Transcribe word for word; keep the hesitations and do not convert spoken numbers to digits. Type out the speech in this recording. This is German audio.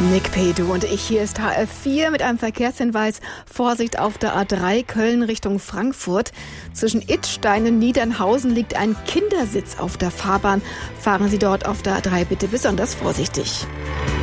Nick Pedu und ich, hier ist H F vier mit einem Verkehrshinweis. Vorsicht auf der A drei Köln Richtung Frankfurt. Zwischen Idstein und Niedernhausen liegt ein Kindersitz auf der Fahrbahn. Fahren Sie dort auf der A drei bitte besonders vorsichtig.